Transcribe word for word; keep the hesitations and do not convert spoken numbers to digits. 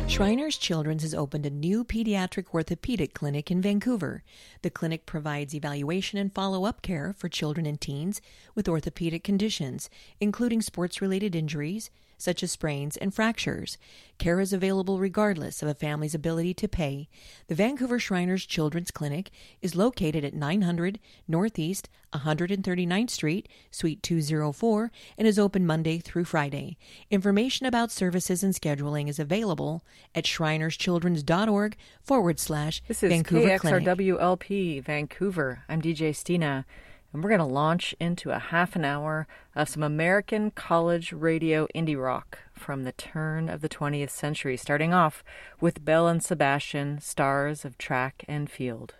Shriners Children's has opened a new pediatric orthopedic clinic in Vancouver. The clinic provides evaluation and follow-up care for children and teens with orthopedic conditions, including sports-related injuries, such as sprains and fractures. Care is available regardless of a family's ability to pay. The Vancouver Shriners Children's Clinic is located at nine hundred Northeast one hundred thirty-ninth Street, Suite two oh four, and is open Monday through Friday. Information about services and scheduling is available at shrinerschildrens.org forward slash This is Vancouver K X R Clinic. W L P, Vancouver. I'm D J Stina, and we're going to launch into a half an hour of some American college radio indie rock from the turn of the twentieth century, starting off with Belle and Sebastian, stars of track and field.